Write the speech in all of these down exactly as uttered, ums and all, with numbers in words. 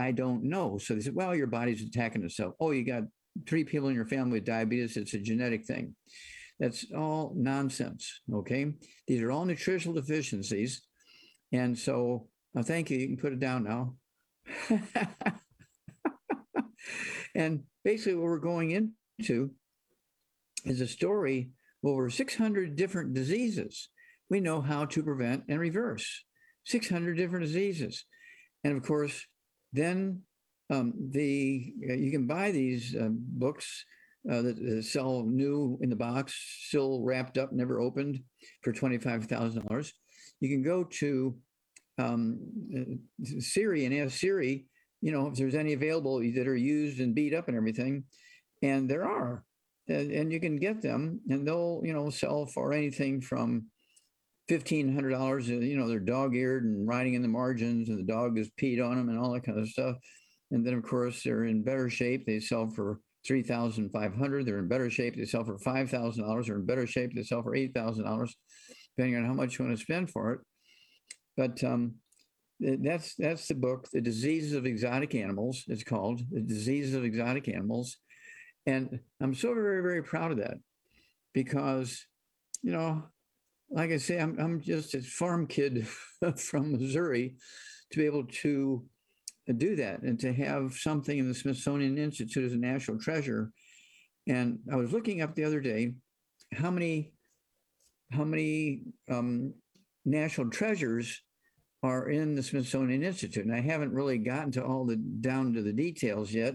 I don't know. So they said, well, your body's attacking itself. Oh, you got three people in your family with diabetes. It's a genetic thing. That's all nonsense. Okay. These are all nutritional deficiencies. And so uh, thank you. You can put it down now. And basically, what we're going into is a story of over six hundred different diseases we know how to prevent and reverse. six hundred different diseases. And of course, then um, the uh, you can buy these uh, books uh, that uh, sell new in the box, still wrapped up, never opened, for twenty-five thousand dollars. You can go to um, uh, Siri and ask Siri, you know, if there's any available that are used and beat up and everything. And there are. And, and you can get them, and they'll, you know, sell for anything from fifteen hundred dollars. You know, they're dog-eared and riding in the margins, and the dog has peed on them and all that kind of stuff. And then, of course, they're in better shape. They sell for three thousand five hundred dollars. They're in better shape. They sell for five thousand dollars. They're in better shape. They sell for eight thousand dollars, depending on how much you want to spend for it. But um, that's that's the book, The Diseases of Exotic Animals. It's called The Diseases of Exotic Animals. And I'm so very, very proud of that because, you know, like I say, I'm, I'm just a farm kid from Missouri to be able to do that and to have something in the Smithsonian Institute as a national treasure. And I was looking up the other day how many how many um, national treasures are in the Smithsonian Institute. And I haven't really gotten to all the down to the details yet.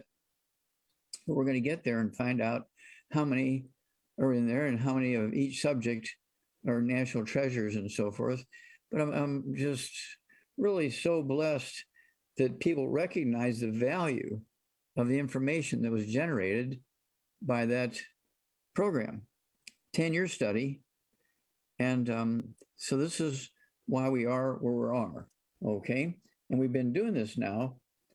But we're going to get there and find out how many are in there and how many of each subject are national treasures and so forth. But I'm, I'm just really so blessed that people recognize the value of the information that was generated by that program. ten-year study. And um, so this is why we are where we are, okay? And we've been doing this now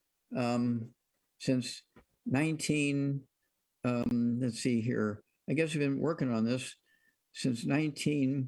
um, since nineteen, um, let's see here. I guess we've been working on this since nineteen,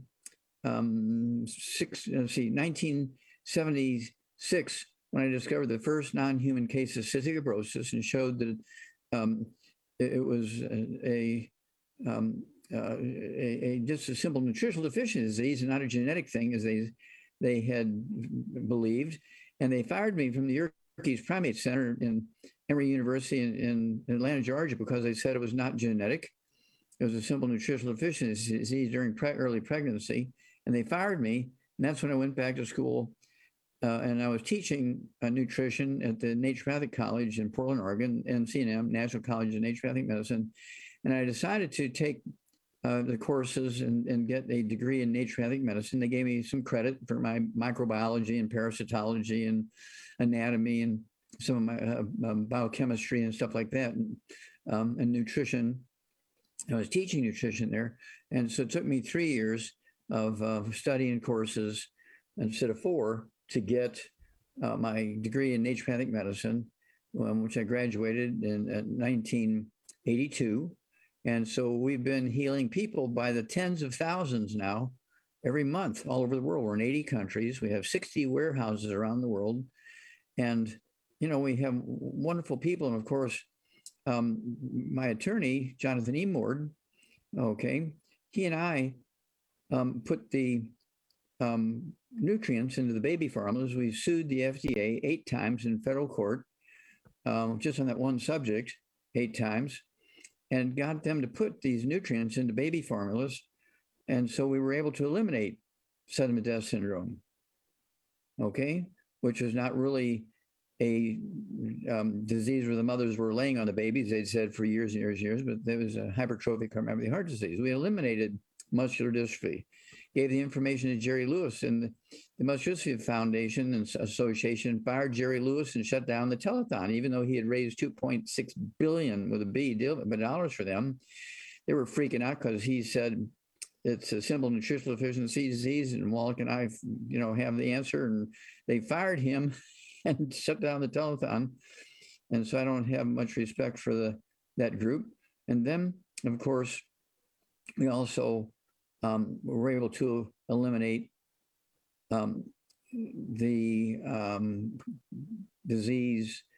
um, six, let's see, nineteen seventy-six, when I discovered the first non-human case of cystic fibrosis and showed that um, it, it was a, a, um, uh, a, a just a simple nutritional deficiency disease and not a genetic thing, as they they had believed. And they fired me from the Yerkes Primate Center in Emory University in, in Atlanta, Georgia, because they said it was not genetic. It was a simple nutritional deficiency disease during pre- early pregnancy. And they fired me. And that's when I went back to school. Uh, and I was teaching uh, nutrition at the Naturopathic College in Portland, Oregon, N C N M, National College of Naturopathic Medicine. And I decided to take uh, the courses and, and get a degree in naturopathic medicine. They gave me some credit for my microbiology and parasitology and anatomy and some of my uh, um, biochemistry and stuff like that, and, um, and nutrition. I was teaching nutrition there. And so it took me three years of uh, studying courses instead of four to get uh, my degree in naturopathic medicine, um, which I graduated in, in nineteen eighty-two. And so we've been healing people by the tens of thousands now, every month, all over the world. We're in eighty countries. We have sixty warehouses around the world. And, you know, we have wonderful people. And of course, um, my attorney, Jonathan E. Mord, okay, he and I um, put the um, nutrients into the baby formulas. We sued the F D A eight times in federal court, um, just on that one subject, eight times, and got them to put these nutrients into baby formulas. And so we were able to eliminate sudden death syndrome, okay, which was not really a um, disease where the mothers were laying on the babies, they'd said for years and years and years, but there was a hypertrophic cardiomyopathy heart disease. We eliminated muscular dystrophy, gave the information to Jerry Lewis, and the, the Muscular Dystrophy Foundation and Association fired Jerry Lewis and shut down the telethon, even though he had raised two point six billion with a B deal, but dollars for them. They were freaking out because he said it's a simple nutritional deficiency disease, and Wallach and I, you know, have the answer, and they fired him and shut down the telethon. And so I don't have much respect for the that group. And then, of course, we also um, were able to eliminate um, the um, disease